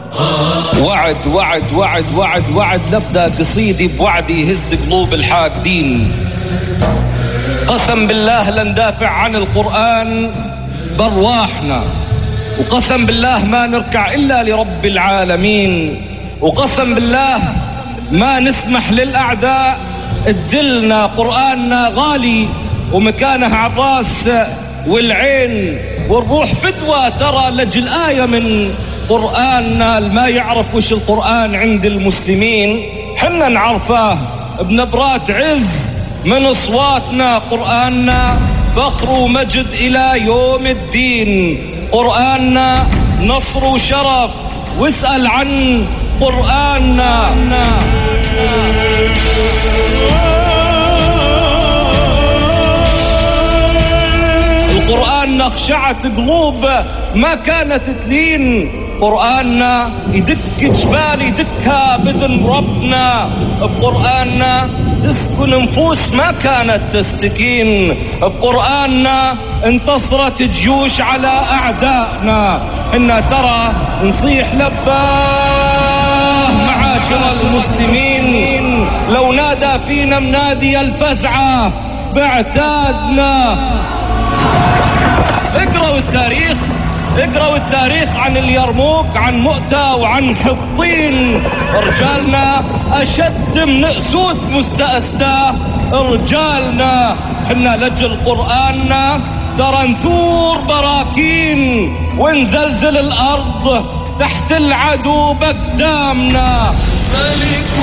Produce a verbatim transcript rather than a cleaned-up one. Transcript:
وعد وعد وعد وعد وعد نبدأ قصيدي بوعدي يهز قلوب الحاقدين. قسم بالله لندافع عن القرآن برواحنا، وقسم بالله ما نركع إلا لرب العالمين، وقسم بالله ما نسمح للأعداء تذلنا. قرآننا غالي ومكانه عالراس والعين، والروح فدوى ترى لجل آية من قرآننا. ما يعرف وش القرآن عند المسلمين حنا نعرفاه بنبرات عز من أصواتنا. قرآننا فخر ومجد إلى يوم الدين، قرآننا نصر وشرف، واسأل عن قرآننا. القرآن خشعت قلوب ما كانت تلين، قرآننا يدك جبال يدكها بإذن ربنا، بقرآننا تسكن نفوس ما كانت تستكين، بقرآننا انتصرت جيوش على أعدائنا. حنا ترى نصيح لباه معاشر المسلمين، لو نادى فينا منادي الفزعة باعتادنا. اقرأوا التاريخ، اقرأوا التاريخ عن اليرموك، عن مؤتة وعن حطين. رجالنا أشد من أسود مستأسدة، رجالنا حنا لجل قرآننا ترى نثور براكين ونزلزل الأرض تحت العدو بقدامنا.